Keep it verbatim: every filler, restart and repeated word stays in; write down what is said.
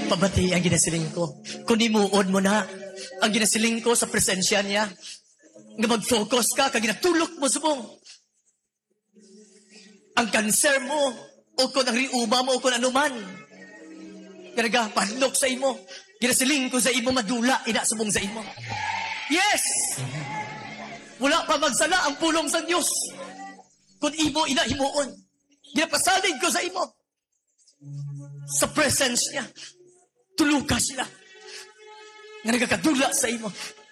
pabati ang ginasiling ko. Kung imuod mo na ang ginasiling ko sa presensya niya, nga mag-focus ka, kag ginatulok mo subong. Ang kanser mo, o kung ang riuba mo, o kung anuman, kanaga, padlok sa imo. Ginasiling ko sa imo, madula, ina subong sa imo. Yes! Wala pa magsala ang pulong sa Diyos. Kung imo, ina, himuon. Ginapasalig ko sa imo. Sa presence niya. Tuluka sila. Nga nagkakadula sa imo.